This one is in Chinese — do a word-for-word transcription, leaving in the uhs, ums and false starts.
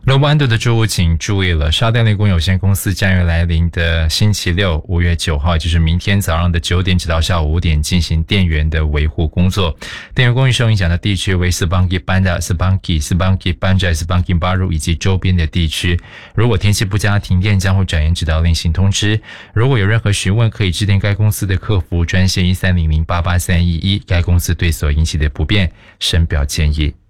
罗布安度的住户请注意了，沙电力工有限公司将于来临的星期六五月九号，就是明天早上的九点直到下午五点进行电源的维护工作。电源供应受影响的地区为斯邦基班达、斯邦基、斯邦基班寨、斯邦基巴鲁以及周边的地区。如果天气不佳，停电将会转延直到另行通知。如果有任何询问，可以致电该公司的客服专线一三零零八八三一一，该公司对所引起的不便深表歉意。